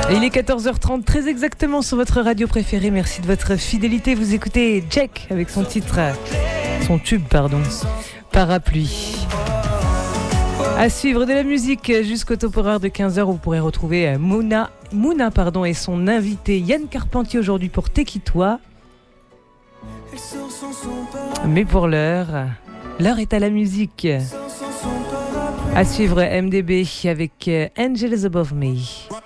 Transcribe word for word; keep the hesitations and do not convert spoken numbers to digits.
Et il est quatorze heures trente, très exactement sur votre radio préférée. Merci de votre fidélité. Vous écoutez Jack avec son titre, son tube, pardon, Parapluie. À suivre de la musique jusqu'au top horaire de quinze heures, vous pourrez retrouver Mouna, Mouna pardon, et son invité Yann Carpentier aujourd'hui pour T'es-qui-toi. Mais pour l'heure, l'heure est à la musique. À suivre M D B avec Angels Above Me.